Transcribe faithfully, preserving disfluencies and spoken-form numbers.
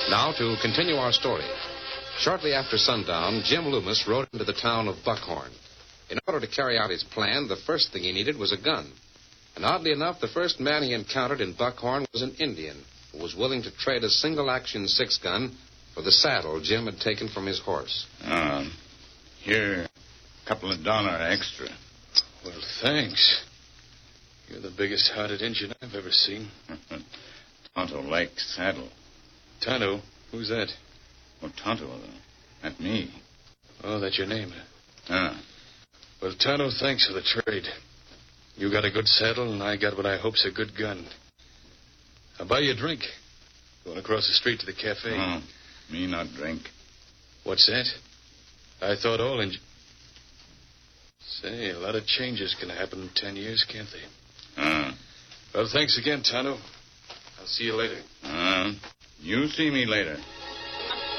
Now, to continue our story. Shortly after sundown, Jim Loomis rode into the town of Buckhorn. In order to carry out his plan, the first thing he needed was a gun. And oddly enough, the first man he encountered in Buckhorn was an Indian who was willing to trade a single-action six-gun for the saddle Jim had taken from his horse. Uh, here, a couple of dollar extra. Well, thanks. You're the biggest-hearted Indian I've ever seen. Tonto Lake saddle. Tonto? Who's that? Well, Tonto, uh, that's me. Oh, that's your name, huh? Ah. Well, Tonto, thanks for the trade. You got a good saddle, and I got what I hope's a good gun. I'll buy you a drink. Going across the street to the cafe. Oh, me not drink. What's that? I thought all Ing... Say, a lot of changes can happen in ten years, can't they? Ah. Well, thanks again, Tonto. I'll see you later. Uh, you see me later.